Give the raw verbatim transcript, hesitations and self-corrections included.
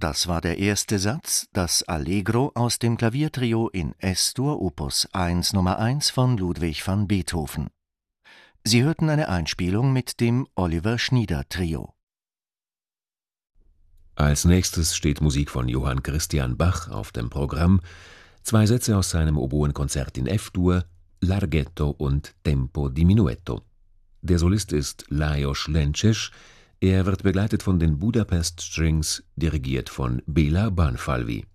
Das war der erste Satz, das Allegro aus dem Klaviertrio in Es-Dur Opus eins Nummer eins von Ludwig van Beethoven. Sie hörten eine Einspielung mit dem Oliver Schnieder Trio. Als nächstes steht Musik von Johann Christian Bach auf dem Programm. Zwei Sätze aus seinem Oboenkonzert in F-Dur, Larghetto und Tempo diminuetto. Der Solist ist Lajos Lences. Er wird begleitet von den Budapest Strings, dirigiert von Béla Banfalvi.